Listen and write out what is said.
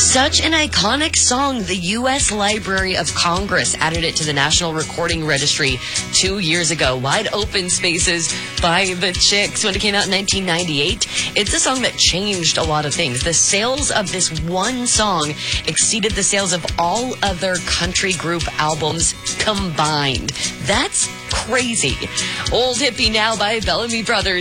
Such an iconic song, the U.S. Library of Congress added it to the National Recording Registry 2 years ago. Wide Open Spaces by the Chicks when it came out in 1998. It's a song that changed a lot of things. The sales of this one song exceeded the sales of all other country group albums combined. That's crazy. Old Hippie Now by Bellamy Brothers.